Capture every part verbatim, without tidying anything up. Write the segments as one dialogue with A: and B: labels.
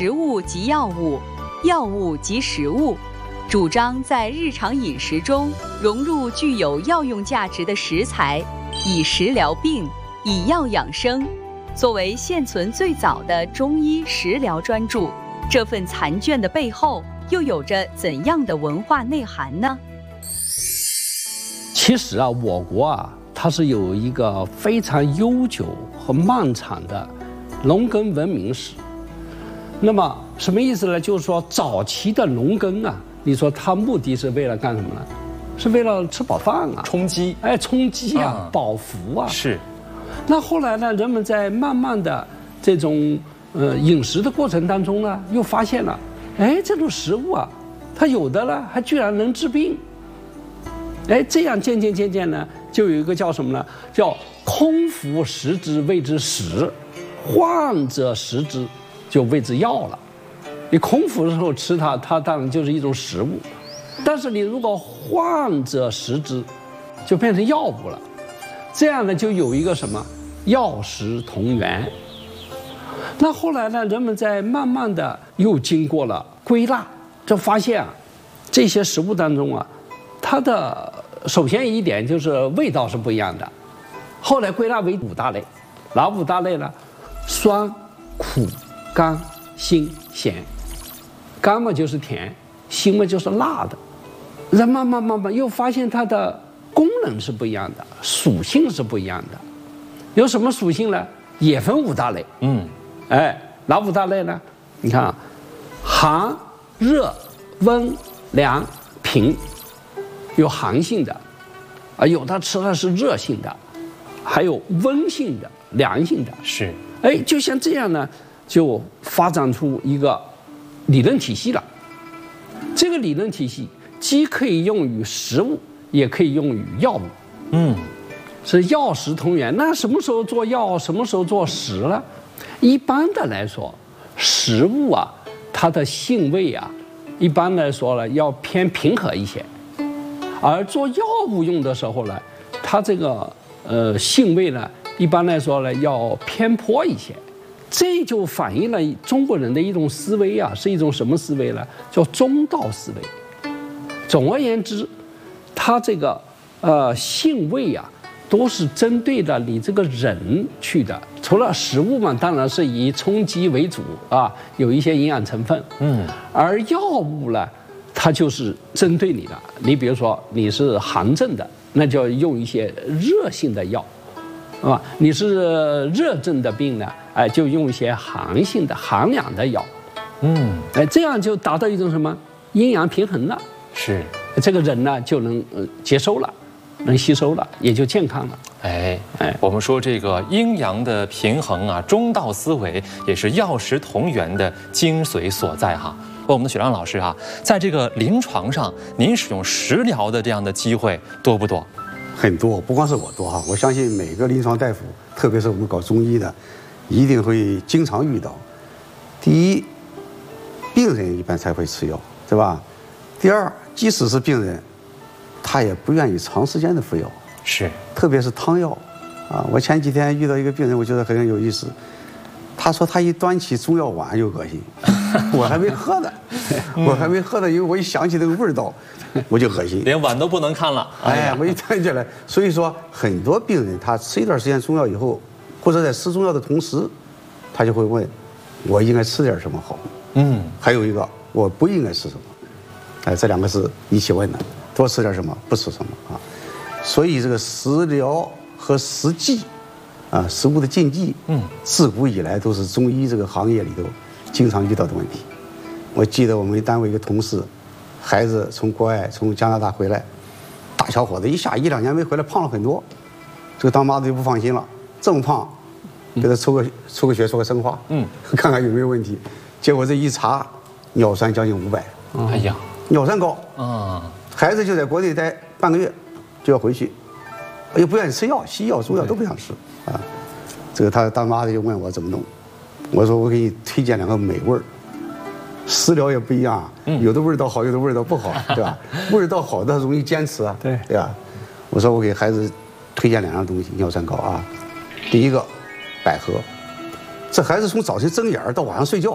A: 食物即药物，药物即食物，主张在日常饮食中融入具有药用价值的食材，以食疗病，以药养生。作为现存最早的中医食疗专著，这份残卷的背后又有着怎样的文化内涵呢？
B: 其实啊，我国啊，它是有一个非常悠久和漫长的农耕文明史。那么什么意思呢？就是说早期的农耕啊，你说它目的是为了干什么呢？是为了吃饱饭啊，
C: 充饥，
B: 哎，充饥啊，
C: 啊
B: 饱腹啊。
C: 是。
B: 那后来呢，人们在慢慢的这种呃饮食的过程当中呢，又发现了，哎，这种食物啊，它有的呢还居然能治病。哎，这样渐渐渐渐呢，就有一个叫什么呢？叫空腹食之谓之食，患者食之就谓之药了。你空腹的时候吃它，它当然就是一种食物；但是你如果患者食之，就变成药物了。这样呢，就有一个什么药食同源。那后来呢，人们在慢慢的又经过了归纳，就发现啊，这些食物当中啊，它的首先一点就是味道是不一样的。后来归纳为五大类，哪五大类呢？酸、苦、甘、辛、咸。甘嘛就是甜，辛嘛就是辣的。人慢慢慢慢又发现它的功能是不一样的，属性是不一样的。有什么属性呢？也分五大类。嗯，哎，哪五大类呢？你看啊，寒、热、温、凉、平，有寒性的，啊，有的吃的是热性的，还有温性的、凉性的。
C: 是，
B: 哎，就像这样呢，就发展出一个理论体系了。这个理论体系既可以用于食物，也可以用于药物。嗯，是药食同源。那什么时候做药，什么时候做食呢？一般的来说，食物啊，它的性味啊，一般来说呢，要偏平和一些。而做药物用的时候呢，它这个呃性味呢，一般来说呢要偏颇一些。这就反映了中国人的一种思维啊，是一种什么思维呢？叫中道思维。总而言之，它这个呃性味啊，都是针对的你这个人去的。除了食物嘛，当然是以充饥为主啊，有一些营养成分。嗯，而药物呢，它就是针对你的。你比如说你是寒症的，那就要用一些热性的药，啊，你是热症的病呢，哎，就用一些寒性的、寒凉的药。嗯，哎，这样就达到一种什么阴阳平衡了。是，这个人呢就能呃接收了，能吸收了，也就健康了。
C: 哎哎，我们说这个阴阳的平衡啊，中道思维也是药食同源的精髓所在哈。我们的雪亮老师啊，在这个临床上，您使用食疗的这样的机会多不多？
D: 很多，不光是我多哈，我相信每个临床大夫，特别是我们搞中医的，一定会经常遇到。第一，病人一般才会吃药，对吧？第二，即使是病人，他也不愿意长时间的服药，
C: 是，特
D: 别是汤药，啊，我前几天遇到一个病人，我觉得很有意思，他说他一端起中药碗就恶心，我还没喝呢，我还没喝呢，因为我一想起那个味道，我就恶心，
C: 连碗都不能看了。
D: 哎，我一端起来，所以说很多病人他吃一段时间中药以后，或者在吃中药的同时，他就会问，我应该吃点什么好？嗯，还有一个我不应该吃什么？哎，这两个是一起问的，多吃点什么，不吃什么啊？所以这个食疗和食忌，啊，食物的禁忌，嗯，自古以来都是中医这个行业里头经常遇到的问题。我记得我们单位一个同事，孩子从国外从加拿大回来，大小伙子一下一两年没回来，胖了很多，这个当妈的就不放心了，这么胖，给他抽个抽个血，抽个生化，嗯，看看有没有问题。结果这一查，尿酸将近五百，
C: 哎呀！
D: 尿酸高啊，孩子就在国内待半个月，就要回去，又不愿意吃药，西药、中药都不想吃啊。这个他当妈的就问我怎么弄，我说我给你推荐两个美味儿，食疗也不一样，有的味道好，有的味道不好，对吧？味道好的容易坚持啊，对对吧？我说我给孩子推荐两样东西，尿酸高啊。第一个，百合，这孩子从早晨睁眼到晚上睡觉，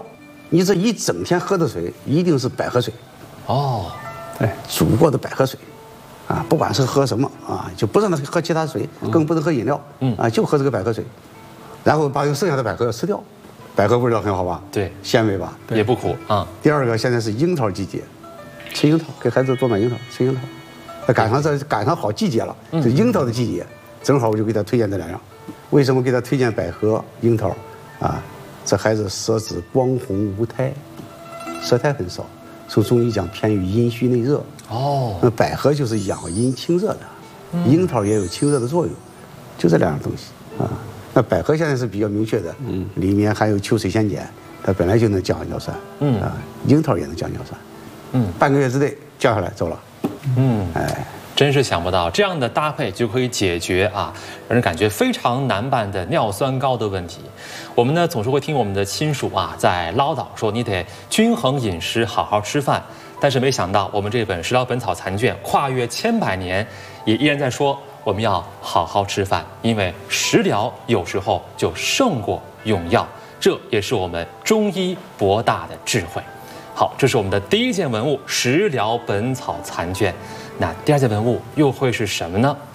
D: 你这一整天喝的水一定是百合水，
C: 哦，
B: 对，
D: 煮过的百合水，啊，不管是喝什么啊，就不让他喝其他水，更不能喝饮料，嗯啊，就喝这个百合水，然后把有剩下的百合要吃掉，百合味道很好吧？
C: 对，
D: 鲜味吧？
C: 也不苦啊。
D: 第二个，现在是樱桃季节，吃樱桃，给孩子多买樱桃，吃樱桃。赶上这赶上好季节了，这樱桃的季节，正好我就给他推荐这两样。为什么给他推荐百合、樱桃？啊，这孩子舌质光红无苔，舌苔很少。从中医讲偏于阴虚内热。哦，那百合就是养阴清热的，樱桃也有清热的作用，就这两样东西啊。那百合现在是比较明确的，嗯，里面含有秋水仙碱，它本来就能降尿酸，嗯啊，樱桃也能降尿酸，嗯，半个月之内降下来走了，
C: 嗯，哎。真是想不到这样的搭配就可以解决啊，让人感觉非常难办的尿酸高的问题。我们呢总是会听我们的亲属啊在唠叨说你得均衡饮食，好好吃饭。但是没想到我们这本《食疗本草残卷》跨越千百年，也依然在说我们要好好吃饭，因为食疗有时候就胜过用药，这也是我们中医博大的智慧。好，这是我们的第一件文物《食疗本草残卷》。那第二件文物又会是什么呢？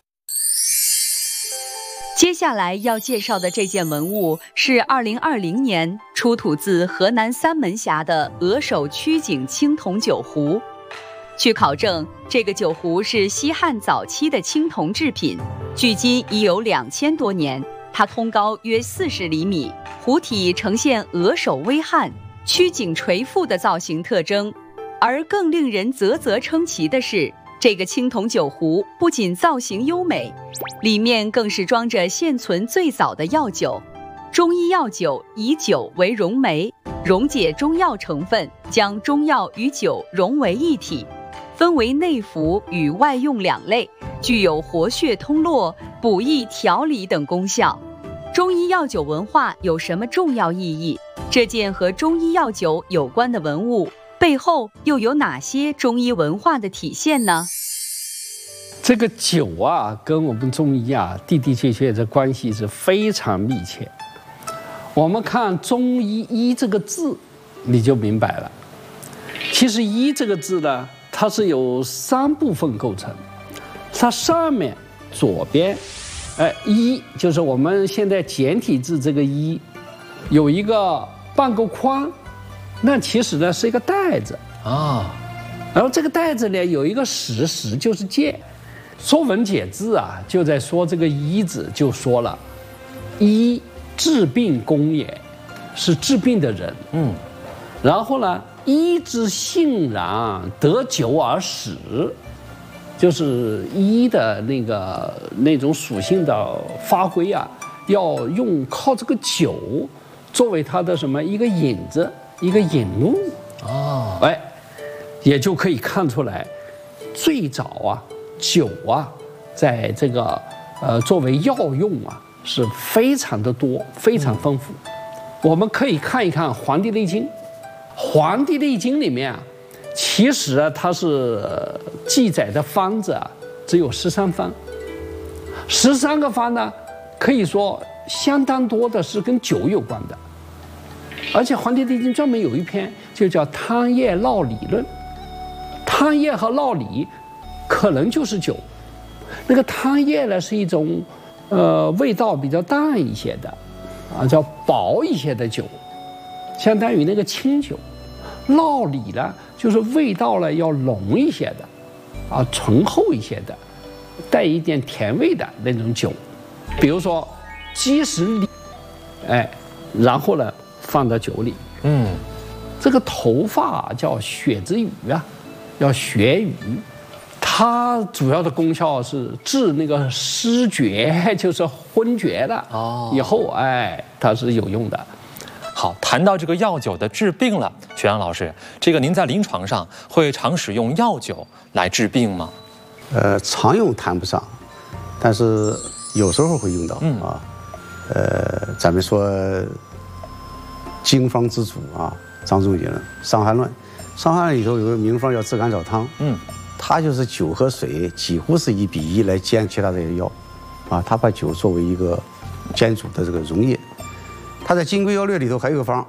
A: 接下来要介绍的这件文物是二零二零年出土自河南三门峡的鹅首曲颈青铜酒壶。据考证，这个酒壶是西汉早期的青铜制品，距今已有两千多年。它通高约四十厘米，壶体呈现鹅首微汉、曲颈垂腹的造型特征。而更令人啧啧称奇的是，这个青铜酒壶不仅造型优美，里面更是装着现存最早的药酒。中医药酒以酒为溶酶，溶解中药成分，将中药与酒融为一体，分为内服与外用两类，具有活血通络、补益调理等功效。中医药酒文化有什么重要意义？这件和中医药酒有关的文物背后又有哪些中医文化的体现呢？
B: 这个酒啊，跟我们中医啊的的确确这关系是非常密切。我们看中医“医”这个字，你就明白了。其实“医”这个字呢，它是由三部分构成。它上面左边，哎，“医”就是我们现在简体字这个“医”，有一个半个框。那其实呢是一个袋子啊，然后这个袋子呢有一个实，实就是见。说文解字啊，就在说这个医字，就说了，医治病功也，是治病的人。嗯，然后呢，医之性然，得酒而食，就是医的那个那种属性的发挥啊，要用靠这个酒作为它的什么一个引子。一个引路哦，哎，也就可以看出来，最早啊，酒啊，在这个呃作为药用啊，是非常的多，非常丰富。嗯、我们可以看一看《黄帝内经》，《黄帝内经》里面啊，其实啊它是记载的方子啊只有十三方，十三个方呢，可以说相当多的是跟酒有关的。而且《黄帝内经》专门有一篇就叫《汤液闹理论》，汤液和闹理可能就是酒。那个汤液呢是一种呃味道比较淡一些的啊，叫薄一些的酒，相当于那个清酒。闹理呢就是味道呢要浓一些的啊，醇厚一些的，带一点甜味的那种酒。比如说鸡屎理，哎，然后呢放到酒里，嗯，这个头发叫血之余啊，叫血瘀，它主要的功效是治那个失觉，就是昏厥的哦。以后哎，它是有用的。
C: 好，谈到这个药酒的治病了，学阳老师，这个您在临床上会常使用药酒来治病吗？
D: 呃，常用谈不上，但是有时候会用到、嗯、啊。呃，咱们说。经方之祖啊，张仲景《伤寒论》，《伤寒论》里头有个名方叫炙甘草汤，嗯，它就是酒和水几乎是一比一来煎其他的药，啊，它把酒作为一个煎煮的这个溶液。它在《金匮要略》里头还有个方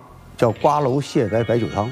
D: 叫瓜蒌泻白白酒汤。